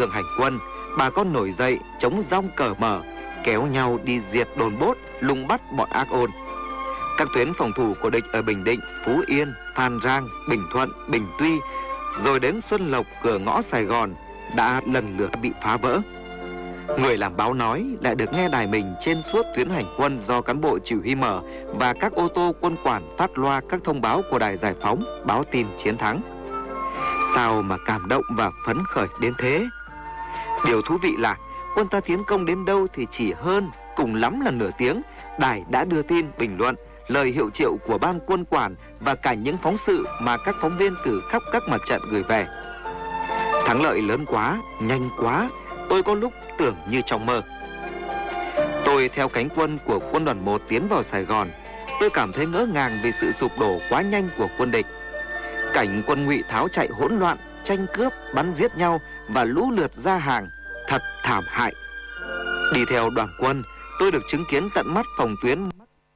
đường hành quân, bà con nổi dậy chống rong cờ mở, kéo nhau đi diệt đồn bốt, lùng bắt bọn ác ôn. Các tuyến phòng thủ của địch ở Bình Định, Phú Yên, Phan Rang, Bình Thuận, Bình Tuy, rồi đến Xuân Lộc, cửa ngõ Sài Gòn đã lần lượt bị phá vỡ. Người làm báo nói lại được nghe đài mình trên suốt tuyến hành quân do cán bộ chỉ huy mở và các ô tô quân quản phát loa các thông báo của đài Giải phóng báo tin chiến thắng. Sao mà cảm động và phấn khởi đến thế? Điều thú vị là quân ta tiến công đến đâu thì chỉ hơn, cùng lắm là nửa tiếng, đài đã đưa tin, bình luận, lời hiệu triệu của ban quân quản và cả những phóng sự mà các phóng viên từ khắp các mặt trận gửi về. Thắng lợi lớn quá, nhanh quá, tôi có lúc tưởng như trong mơ. Tôi theo cánh quân của quân đoàn 1 tiến vào Sài Gòn, tôi cảm thấy ngỡ ngàng vì sự sụp đổ quá nhanh của quân địch. Cảnh quân Ngụy tháo chạy hỗn loạn, tranh cướp, bắn giết nhau và lũ lượt ra hàng, thật thảm hại. Đi theo đoàn quân, tôi được chứng kiến tận mắt phòng tuyến